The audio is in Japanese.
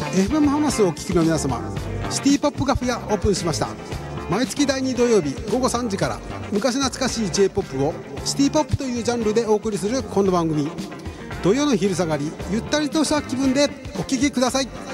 FM ハマスをお聞きの皆様、シティポップカフェがオープンしました。毎月第2土曜日午後3時から昔懐かしい J-POP をシティポップというジャンルでお送りするこの番組。土曜の昼下がり、ゆったりとした気分でお聞きください。